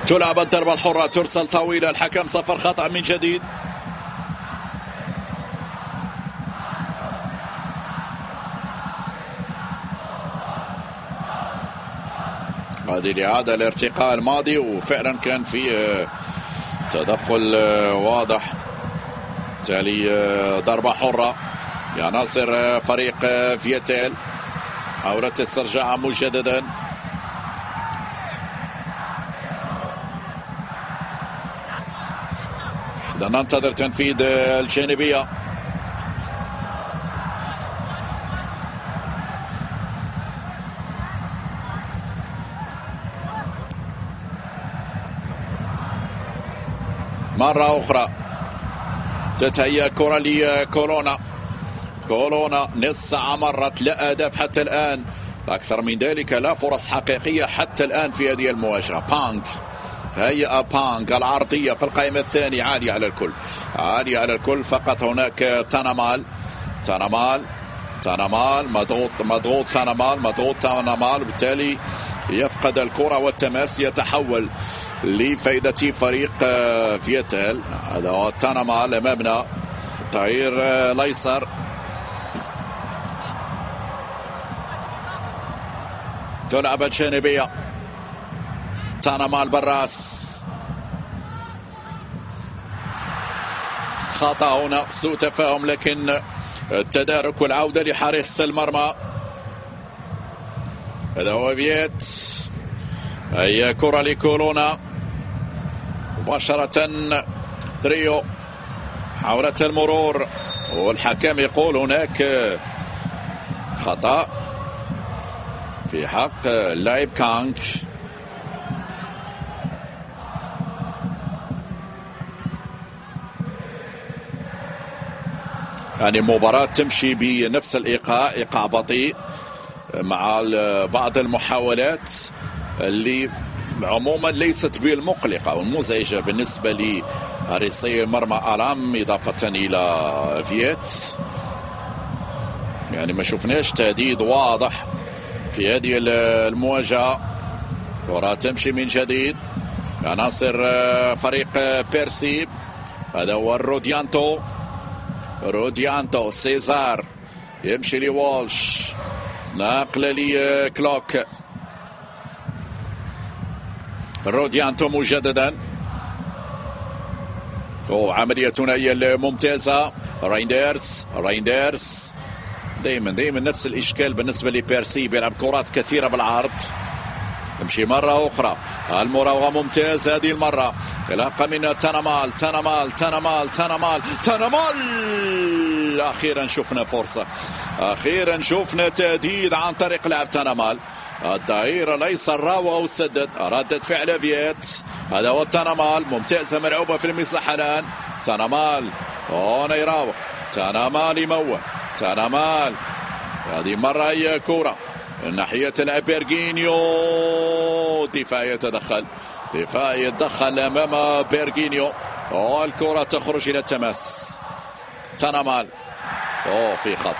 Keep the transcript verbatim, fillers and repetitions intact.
تلعب الضربة الحرة، ترسل طويلة، الحكم صفر خطأ من جديد. هذه الإعادة الارتقاء الماضي، وفعلا كان في تدخل واضح. تالي ضربة حرة يناصر فريق فيتيل، حاولت استرجاعها مجددا. إذا ننتظر تنفيذ الجانبية. مرة أخرى تتهيأ كرة لكولونا. كولونا نص ساعة مرت، لا أهداف حتى الآن، أكثر من ذلك لا فرص حقيقية حتى الآن في هذه المواجهة. بانك هيا بانك العرضية في القائمة الثانية عالية على الكل، عالية على الكل. فقط هناك تانامال تانامال تانامال مضغوط مضغوط تانامال مضغوط تانامال بالتالي يفقد الكرة والتماس يتحول لفائدة فريق فيتيل. هذا هو تانامال أمامنا، تغيير ليسر. تلعب الجانبية، تانامال بالراس، خطأ هنا، سوء تفاهم، لكن التدارك والعودة لحارس المرمى. هذا هو فييت. هي كرة لكولونا مباشرة. تريو حاولت المرور والحكم يقول هناك خطأ في حق اللاعب كانك. يعني المباراة تمشي بنفس الإيقاع، إيقاع بطيء مع بعض المحاولات اللي عموما ليست بالمقلقة والمزعجة بالنسبة لحارسي المرمى ألام إضافة إلى فييت. يعني ما شفناش تهديد واضح في هذه المواجهة. كرة تمشي من جديد، عناصر فريق بيرسي. هذا هو روديانتو روديانتو سيزار يمشي لوالش، نقلة لكلوك. روديانتو مجددا، أوه عملية ثنائية ممتازة. رايندرز رايندرز دائما دائما نفس الإشكال بالنسبة لبيرسي، بيلعب كرات كثيرة بالعرض. يمشي مرة أخرى، المراوغة ممتاز هذه المرة، تلقى من تانامال تانامال تانامال تانامال تانامال أخيرا شفنا فرصة، أخيرا شفنا تهديد عن طريق لعب تانامال. الظهير ليس الراوغ وسدد، ردت فعل فييت. هذا هو تانامال، ممتازة ملعوبة في المساحة الآن. تانامال هنا يراوغ، تانامال يموه، تانامال هذه مرة هي كرة ناحية بيرغينيو. دفاع يتدخل، دفاع يتدخل أمام بيرغينيو، والكرة تخرج إلى التماس. تانامال أوه في خطأ.